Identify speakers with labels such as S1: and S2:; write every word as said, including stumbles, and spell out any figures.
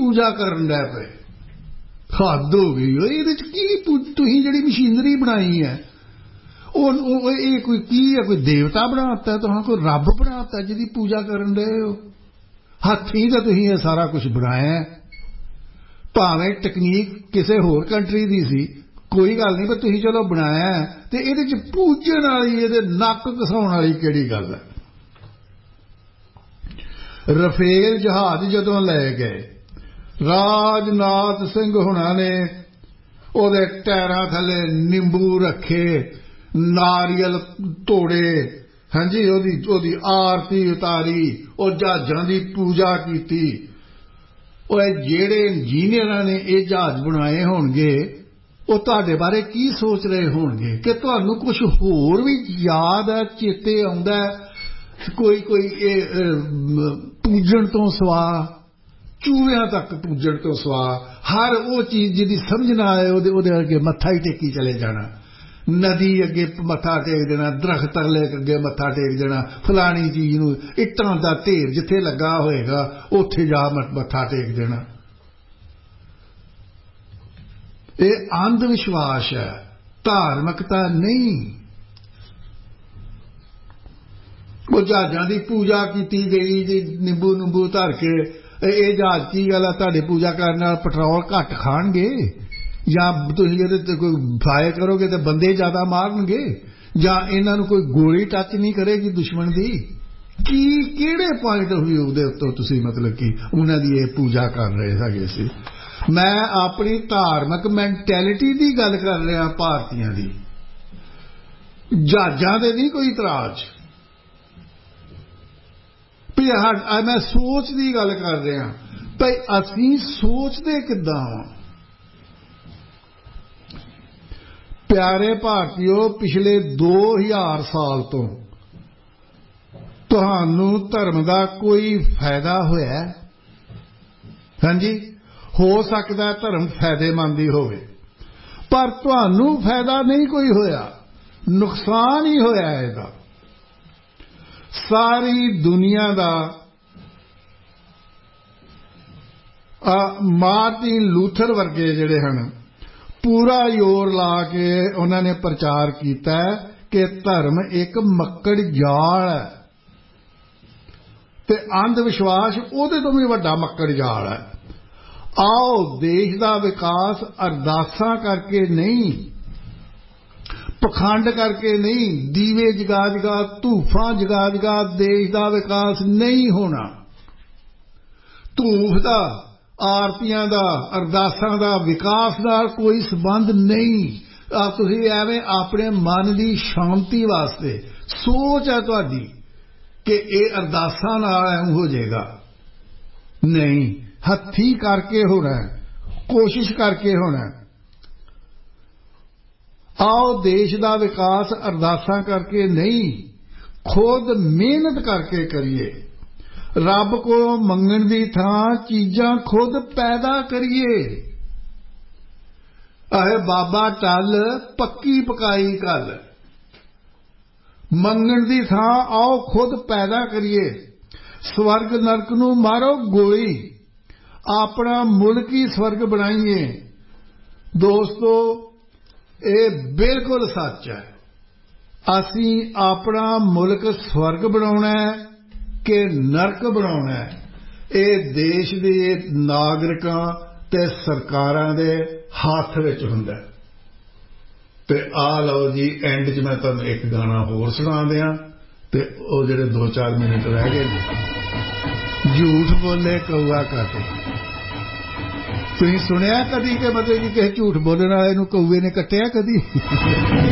S1: पूजा करन लै पे। हद हो गई। ये तुसीं जिहड़ी मशीनरी बनाई है ये कोई की है? कोई देवता बनाता है? तुहां कोई रब बनाता जिहदी पूजा करन दे हो? हत्थीं तां तुसीं ये सारा कुछ बनाया है। भावें टकनीक किसी होर कंट्री दी सी, कोई गल नहीं, पर तुसीं चलो बनाया है ते इहदे च पूजन वाली, इहदे नक घसाउण वाली किहड़ी गल है? रफेल जहाज जदों लै गए, राजनाथ सिंह हुणां ने ओहदे टैरां थले नींबू रखे, नारियल तोड़े, हाँ जी, ओदी ओदी आरती उतारी, और जहाजां दी पूजा कीती। ओए जेड़े इंजीनियरां ने ये जहाज बनाए होणगे वो तुहाडे बारे की सोच रहे होणगे कि तुहानूं कुछ होर भी याद है, चेते आउंदा है? कोई कोई पूजन तो सवा, चूहियां तक पूजन तो सवा, हर वो चीज जिहदी समझ ना आए ओहदे अगे मत्था ही टेकी चले जाना। नदी अगे मत्था टेक देना, दरख्त अगले अगे मत्था टेक देना, फलानी चीज नूं इट्टां दा ढेर जिथे लगा होएगा उत्थे जा मत्था टेक देना। ये अंध विश्वास है, धार्मिकता नहीं। वो जहाजां दी पूजा की गई जी, नींबू नूंबू धर के, ये जहाज की गल है? तुहाडी पूजा करने नाल पेट्रोल घट खाणगे, या तुसीं इहदे ते कोई फायर करोगे तो बंदे ज्यादा मारनगे, या इन्हां नूं कोई गोली टच नहीं करेगी दुश्मन दी? की किहड़े पॉइंट ऑफ व्यू दे उत्तों तुसीं मतलब कि उन्हां दी इह पूजा कर रहे हैगे सी? मैं अपनी धार्मिक मैंटैलिटी दी गल कर रहा, भारतीयां दी, जहाजां ते नहीं कोई इतराज। मैं सोच की गल कर रहा भाई, असीं सोचते किदां वां? प्यारे भारतीयों, पिछले दो हजार साल तो तुहानूं धर्म का कोई फायदा होया? हाँ जी, हो सकता धर्म फायदेमंद ही होवे, पर तुहानूं फायदा नहीं कोई होया, नुकसान ही होया इहदा। सारी दुनिया का मार्टिन लूथर वर्गे जिहड़े हन पूरा जोर ला के उन्होंने प्रचार किया कि धर्म एक मक्कड़ जाल है, ते अंधविश्वास उहदे तो भी वड्डा मक्कड़ जाल है। आओ देश का विकास अरदासां करके नहीं, पखंड करके नहीं, दीवे जगा जगा, धूफां जगा जगा देश का विकास नहीं होना। धूफ का, आरतियां का, अरदासां का विकास नाल कोई संबंध नहीं। तुसीं एवें अपने मन की शांति वास्ते सोच है तुहाडी कि ये अरदासां नाल ऐं हो जाएगा, नहीं, हत्थी करके होना है, कोशिश करके होना है। आओ देश का विकास अरदासां करके नहीं, खुद मेहनत करके करिए। रब को मंगण दी थां चीजां खुद पैदा करिए। अहे बाबा टल पक्की पकाई गल, मंगण दी थां आओ खुद पैदा करिए। स्वर्ग नरक नूं मारो गोली, अपना मुल्क ही स्वर्ग बनाइए। दोस्तों, ये बिल्कुल सच है। असीं अपना मुल्क स्वर्ग बनाउणा है कि नरक बनाउणा है, ये देश दे नागरिकां ते सरकारां दे हाथ विच हुंदा है। ते आ लो जी, एंड च मैं तुहानूं एक गाना होर सुणा दियां ते ओ जिहड़े दो चार मिनट रह गए ने। झूठ बोले कौआ काटे। तुसीं सुनिया कदी कि मतलब कि किसी झूठ बोलने वाले नूं कौए ने कट्टिया कदी?